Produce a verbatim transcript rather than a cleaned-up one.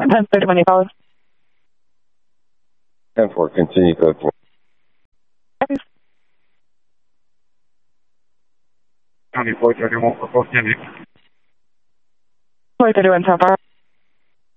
ten thirty-one, you call us. ten four, continue code four. County four thirty-one for both Kennedy. four thirty-one, so far.